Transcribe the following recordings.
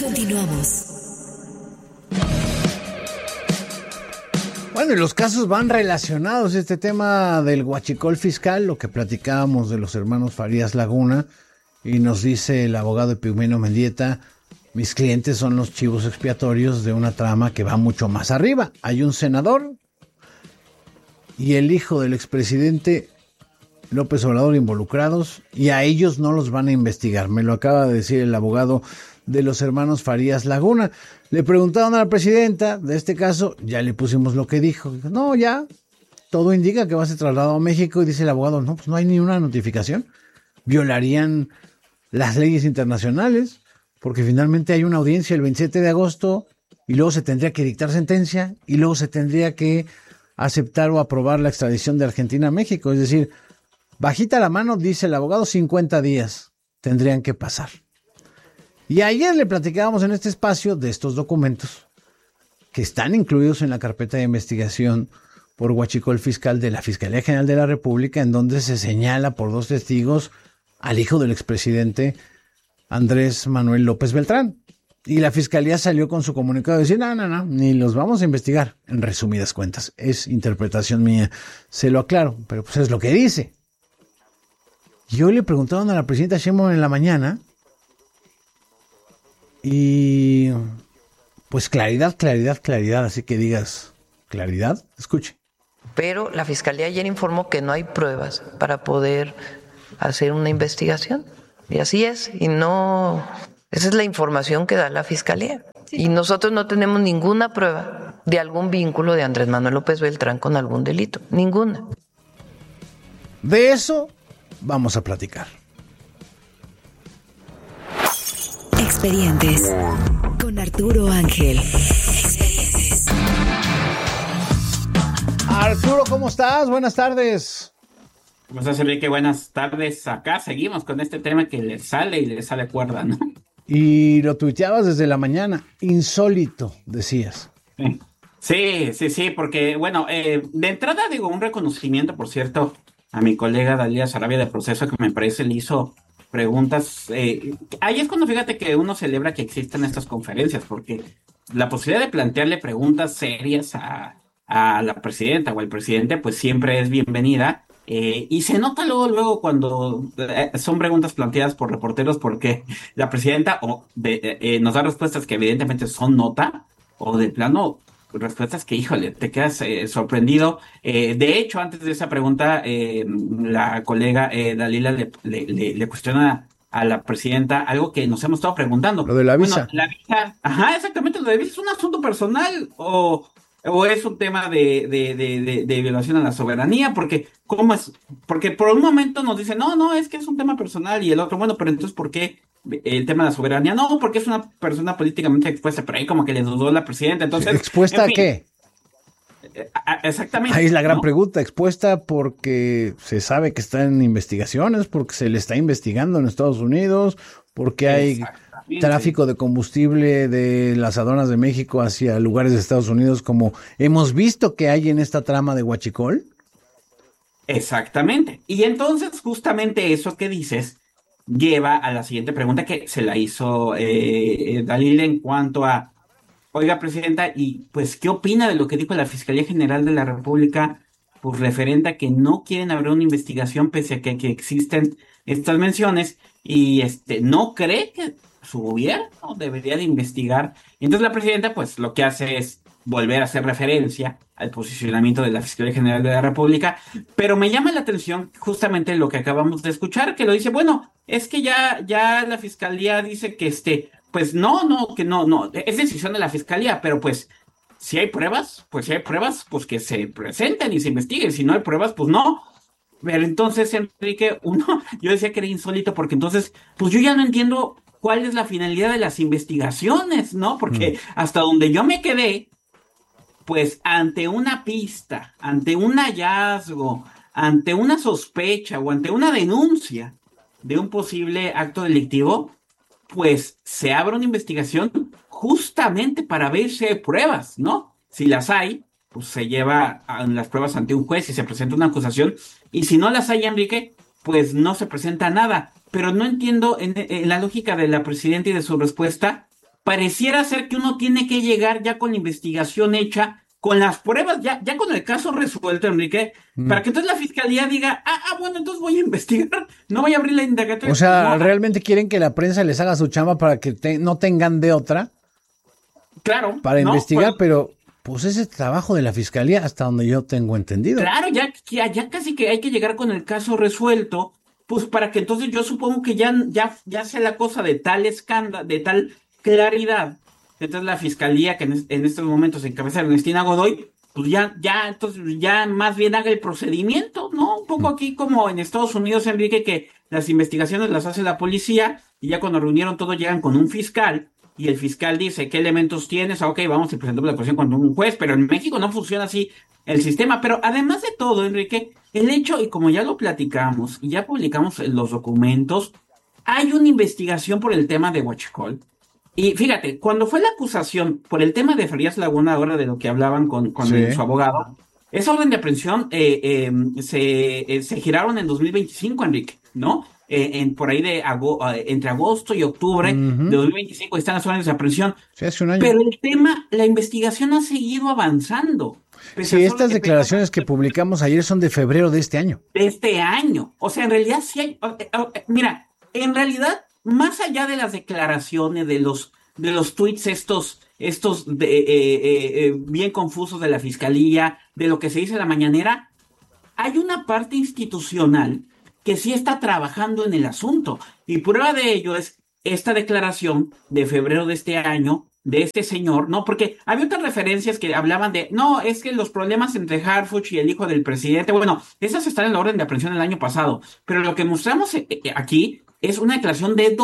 Continuamos. Bueno, y los casos van relacionados. Este tema del huachicol fiscal, lo que platicábamos de los hermanos Farías Laguna, y nos dice el abogado Epigmenio Mendieta, mis clientes son los chivos expiatorios de una trama que va mucho más arriba. Hay un senador y el hijo del expresidente López Obrador involucrados, y a ellos no los van a investigar. Me lo acaba de decir el abogado de los hermanos Farías Laguna. Le preguntaron a la presidenta de este caso, ya le pusimos lo que dijo. Dijo, no, ya, todo indica que va a ser trasladado a México. Y dice el abogado, no, pues no hay ni una notificación. Violarían las leyes internacionales, porque finalmente hay una audiencia el 27 de agosto, y luego se tendría que dictar sentencia, y luego se tendría que aceptar o aprobar la extradición de Argentina a México. Es decir, bajita la mano, dice el abogado, 50 días tendrían que pasar. Y ayer le platicábamos en este espacio de estos documentos que están incluidos en la carpeta de investigación por huachicol fiscal de la Fiscalía General de la República, en donde se señala por 2 testigos al hijo del expresidente Andrés Manuel López Beltrán. Y la Fiscalía salió con su comunicado de decir, no, ni los vamos a investigar. En resumidas cuentas, es interpretación mía, se lo aclaro, pero pues es lo que dice. Y hoy le preguntaron a la presidenta Sheinbaum en la mañana, y pues claridad, así que digas, claridad, escuche. Pero la Fiscalía ayer informó que no hay pruebas para poder hacer una investigación. Y así es, y no, esa es la información que da la Fiscalía. Y nosotros no tenemos ninguna prueba de algún vínculo de Andrés Manuel López Beltrán con algún delito, ninguna. De eso vamos a platicar. Expedientes con Arturo Ángel. Arturo, ¿cómo estás? Buenas tardes. ¿Cómo estás, Enrique? Buenas tardes. Acá seguimos con este tema que le sale cuerda, ¿no? Y lo tuiteabas desde la mañana. Insólito, decías. Sí, porque, bueno, de entrada digo un reconocimiento, por cierto, a mi colega Dalila Sarabia de Proceso, que me parece le hizo preguntas. Ahí es cuando fíjate que uno celebra que existen estas conferencias, porque la posibilidad de plantearle preguntas serias a la presidenta o al presidente, pues siempre es bienvenida. Y se nota luego cuando son preguntas planteadas por reporteros, porque la presidenta nos da respuestas que evidentemente son nota, o de plano respuestas que, híjole, te quedas sorprendido. De hecho, antes de esa pregunta, la colega Dalila le cuestiona a la presidenta algo que nos hemos estado preguntando. Lo de la visa. Bueno, la visa, ajá, exactamente, lo de visa, ¿es un asunto personal o es un tema de violación a la soberanía? Porque, ¿cómo es? Porque por un momento nos dicen, no, es que es un tema personal, y el otro, bueno, pero entonces, ¿por qué el tema de la soberanía? No, porque es una persona políticamente expuesta, pero ahí como que le dudó la presidenta. Entonces, ¿expuesta a qué? Exactamente. Ahí es la gran pregunta. ¿Expuesta porque se sabe que está en investigaciones, porque se le está investigando en Estados Unidos, porque hay tráfico de combustible de las aduanas de México hacia lugares de Estados Unidos, como hemos visto que hay en esta trama de huachicol? Exactamente. Y entonces justamente eso que dices lleva a la siguiente pregunta que se la hizo Dalila en cuanto a, oiga, presidenta, y pues, ¿qué opina de lo que dijo la Fiscalía General de la República, pues referente a que no quieren abrir una investigación pese a que existen estas menciones, y no cree que su gobierno debería de investigar? Y entonces la presidenta, pues, lo que hace es volver a hacer referencia al posicionamiento de la Fiscalía General de la República, pero me llama la atención justamente lo que acabamos de escuchar, que lo dice, bueno, es que ya la Fiscalía dice que pues no, es decisión de la Fiscalía, pero pues si hay pruebas, pues que se presenten y se investiguen. Si no hay pruebas, pues no. Pero entonces, Enrique, yo decía que era insólito, porque entonces, pues yo ya no entiendo cuál es la finalidad de las investigaciones, ¿no? Porque hasta donde yo me quedé, pues ante una pista, ante un hallazgo, ante una sospecha o ante una denuncia de un posible acto delictivo, pues se abre una investigación justamente para ver si hay pruebas, ¿no? Si las hay, pues se lleva las pruebas ante un juez y se presenta una acusación, y si no las hay, Enrique, pues no se presenta nada. Pero no entiendo en la lógica de la presidenta y de su respuesta, pareciera ser que uno tiene que llegar ya con la investigación hecha, con las pruebas, ya con el caso resuelto, Enrique, para que entonces la fiscalía diga, bueno, entonces voy a investigar, no voy a abrir la indagatoria. O sea, no. ¿realmente quieren que la prensa les haga su chamba para que no tengan de otra? Claro. Para investigar, pues, pero pues ese es el trabajo de la fiscalía, hasta donde yo tengo entendido. Claro, ya casi que hay que llegar con el caso resuelto, pues para que entonces yo supongo que ya sea la cosa de tal escándalo, de tal claridad. Entonces la fiscalía, que en estos momentos se encabeza Ernestina Godoy, pues entonces ya más bien haga el procedimiento, ¿no? Un poco aquí como en Estados Unidos, Enrique, que las investigaciones las hace la policía y ya cuando reunieron todo llegan con un fiscal y el fiscal dice, ¿qué elementos tienes? Ok, vamos y presentamos la acusación contra un juez, pero en México no funciona así el sistema. Pero además de todo, Enrique, el hecho, y como ya lo platicamos y ya publicamos los documentos, hay una investigación por el tema de Huachicol. Y fíjate, cuando fue la acusación por el tema de Farías Laguna, ahora de lo que hablaban con Sí. su abogado, esa orden de aprehensión se giraron en 2025, Enrique, ¿no? Por ahí entre agosto y octubre de 2025 están las órdenes de aprehensión. Sí, hace un año. Pero el tema, la investigación ha seguido avanzando. Sí, estas declaraciones que publicamos ayer son de febrero de este año. De este año. O sea, en realidad sí hay... Mira, en realidad, más allá de las declaraciones, de los tweets estos bien confusos de la fiscalía, de lo que se dice en la mañanera, hay una parte institucional que sí está trabajando en el asunto. Y prueba de ello es esta declaración de febrero de este año de este señor, ¿no? Porque había otras referencias que hablaban de, no, es que los problemas entre Harfuch y el hijo del presidente, bueno, esas están en la orden de aprehensión del año pasado, pero lo que mostramos aquí es una declaración de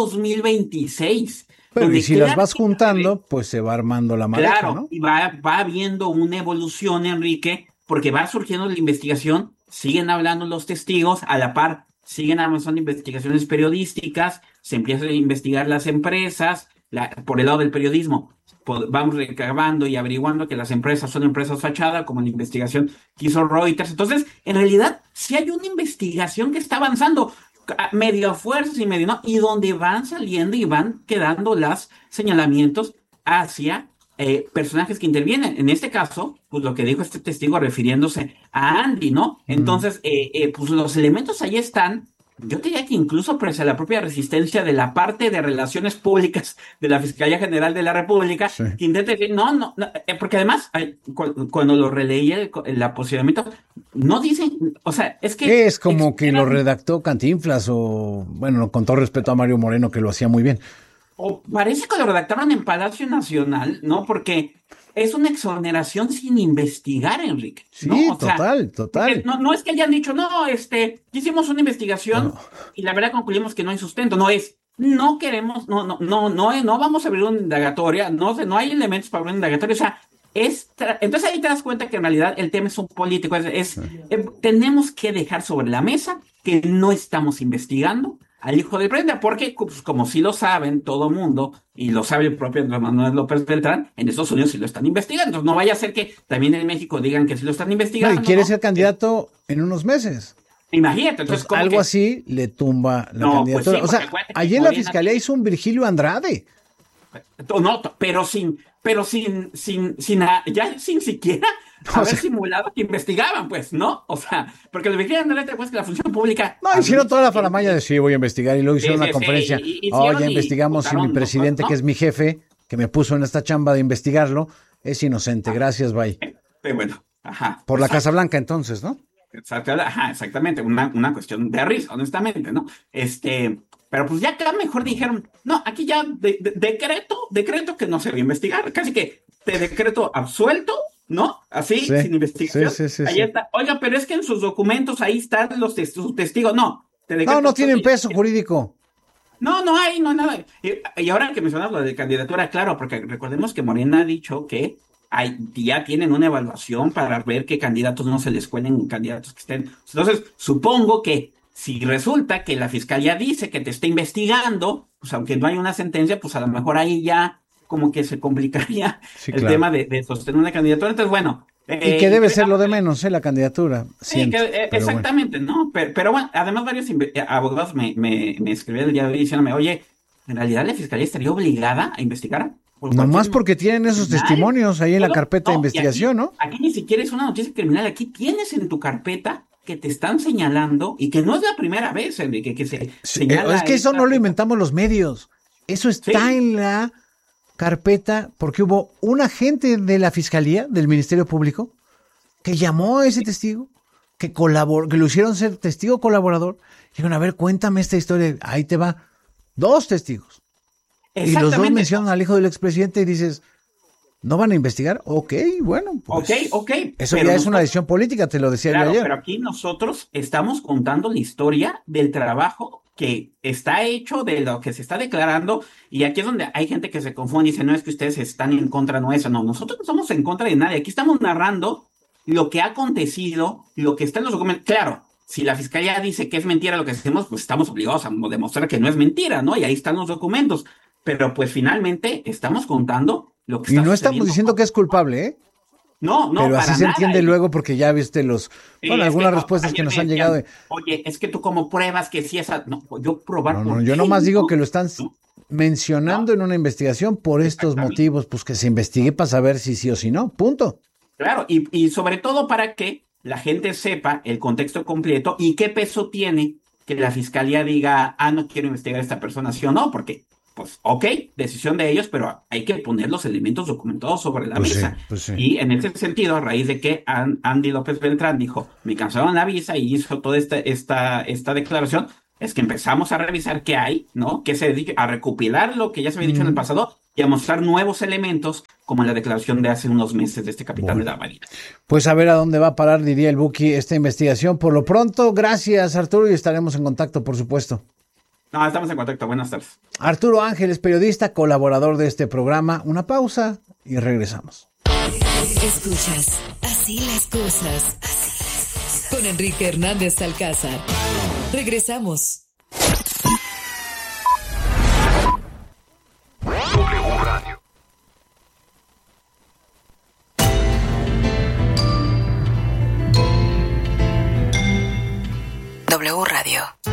2026. Pero y si las vas juntando, pues se va armando la madeja, claro, ¿no? Y va habiendo una evolución, Enrique, porque va surgiendo la investigación, siguen hablando los testigos, a la par siguen avanzando investigaciones periodísticas, se empiezan a investigar las empresas, por el lado del periodismo, vamos recabando y averiguando que las empresas son empresas fachada, como la investigación que hizo Reuters. Entonces, en realidad, sí hay una investigación que está avanzando, medio a fuerzas y medio no, y donde van saliendo y van quedando los señalamientos hacia personajes que intervienen. En este caso, pues lo que dijo este testigo refiriéndose a Andy, ¿no? Entonces, pues los elementos ahí están. Yo diría que incluso pese a la propia resistencia de la parte de relaciones públicas de la Fiscalía General de la República, sí, que intenta decir, no, porque además, cuando lo releí el aposicionamiento, no dicen, o sea, es que... Es como que lo redactó Cantinflas o, bueno, con todo respeto a Mario Moreno, que lo hacía muy bien. O parece que lo redactaron en Palacio Nacional, ¿no? Porque es una exoneración sin investigar, Enrique, ¿no? Sí, o sea, total. No es que hayan dicho, hicimos una investigación y la verdad concluimos que no hay sustento. No queremos, no vamos a abrir una indagatoria, no hay elementos para abrir una indagatoria. O sea, entonces ahí te das cuenta que en realidad el tema es un político. Tenemos que dejar sobre la mesa que no estamos investigando al hijo del presidente, porque pues, como sí lo saben todo mundo, y lo sabe el propio Andrés Manuel López Beltrán, en Estados Unidos sí lo están investigando. Entonces no vaya a ser que también en México digan que sí lo están investigando. No, y quiere ser candidato en unos meses. Imagínate. Entonces algo así le tumba la candidatura. Pues sí, ayer la fiscalía hizo un Virgilio Andrade. No, pero sin siquiera haber simulado que investigaban, pues, ¿no? O sea, porque el Virgilio Andrade, pues, que la función pública... No, hicieron toda la faramaya de sí, voy a investigar, y luego hicieron una conferencia. Ya investigamos y mi presidente, que es mi jefe, que me puso en esta chamba de investigarlo, es inocente. Gracias, bye. Bueno, ajá. Por la Casa Blanca, entonces, ¿no? Exactamente. Una cuestión de risa, honestamente, ¿no? Pero pues ya acá mejor dijeron, no, aquí ya decreto que no se va a investigar, casi que te decreto absuelto, ¿no? Así, sí, sin investigación. Sí, ahí está. Oiga, pero es que en sus documentos ahí están sus testigos. No, no tienen peso jurídico. No hay nada. Y ahora que mencionas lo de candidatura, claro, porque recordemos que Morena ha dicho que ya tienen una evaluación para ver qué candidatos no se les cuelen candidatos que estén. Entonces, supongo que si resulta que la fiscalía dice que te está investigando, pues aunque no hay una sentencia, pues a lo mejor ahí ya como que se complicaría el tema de sostener una candidatura. Entonces, bueno. Y que debe ser lo de menos, la candidatura. Sí, exactamente, bueno. ¿No? Pero bueno, además varios abogados me escribieron el día de hoy diciéndome, oye, ¿en realidad la fiscalía estaría obligada a investigar? Nomás porque tienen esos testimonios ahí en la carpeta de investigación, ¿no? Aquí ni siquiera es una noticia criminal, aquí tienes en tu carpeta que te están señalando y que no es la primera vez que se señala. Es que eso no lo inventamos los medios. Eso está en la carpeta porque hubo un agente de la Fiscalía, del Ministerio Público, que llamó a ese testigo, que colaboró, que lo hicieron ser testigo colaborador. Dijeron, a ver, cuéntame esta historia. Ahí te va. 2 testigos. Y los 2 mencionan al hijo del expresidente y dices, ¿no van a investigar? Ok, bueno. Pues, ok. Eso ya es una decisión política, te lo decía yo ayer. Pero aquí nosotros estamos contando la historia del trabajo que está hecho, de lo que se está declarando, y aquí es donde hay gente que se confunde y dice, no es que ustedes están en contra nuestra, no, nosotros no somos en contra de nadie, aquí estamos narrando lo que ha acontecido, lo que está en los documentos. Claro, si la fiscalía dice que es mentira lo que hacemos, pues estamos obligados a demostrar que no es mentira, ¿no? Y ahí están los documentos, pero pues finalmente estamos contando lo que está sucediendo. Y no estamos diciendo que es culpable, ¿eh? No, pero para así se nada. Entiende luego porque ya viste algunas respuestas que nos han llegado. Oye, es que tú como pruebas que sí esa... No, yo probar... No, yo nomás digo que lo están mencionando en una investigación por estos motivos, pues que se investigue para saber si sí o si no, punto. Claro, y sobre todo para que la gente sepa el contexto completo y qué peso tiene que la fiscalía diga, no quiero investigar a esta persona, sí o no, porque... Pues, ok, decisión de ellos, pero hay que poner los elementos documentados sobre la mesa. Sí. Y en ese sentido, a raíz de que Andy López Beltrán dijo, me cancelaron la visa y hizo toda esta declaración, es que empezamos a revisar qué hay, ¿no? Que se dedique a recopilar lo que ya se había dicho en el pasado y a mostrar nuevos elementos, como la declaración de hace unos meses de este capitán de la Marina. Pues a ver a dónde va a parar, diría el Buki, esta investigación. Por lo pronto, gracias, Arturo, y estaremos en contacto, por supuesto. No, estamos en contacto. Buenas tardes. Arturo Ángeles, periodista, colaborador de este programa. Una pausa y regresamos. Escuchas Así las cosas. Con Enrique Hernández Alcázar. Regresamos. W Radio. W Radio.